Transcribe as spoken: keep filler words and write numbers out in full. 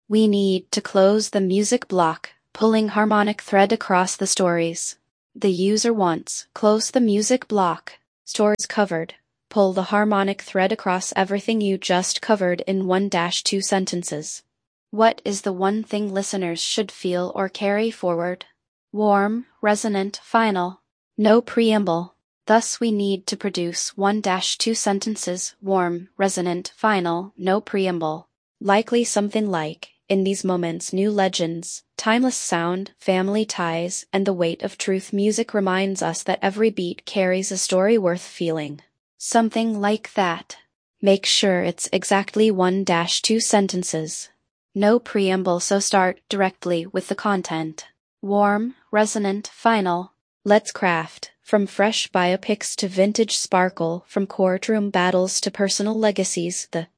We need to close the music block, pulling harmonic thread across the stories. The user wants, close the music block, stories covered. Pull the harmonic thread across everything you just covered in one dash two sentences. What is the one thing listeners should feel or carry forward? Warm, resonant, final. No preamble. Thus we need to produce one dash two sentences, warm, resonant, final, no preamble. Likely something like, in these moments new legends, timeless sound, family ties, and the weight of truth. Music reminds us that every beat carries a story worth feeling. Something like that. Make sure it's exactly one dash two sentences. No preamble, so start directly with the content. Warm, resonant, final. Let's craft. From fresh biopics to vintage sparkle, from courtroom battles to personal legacies, the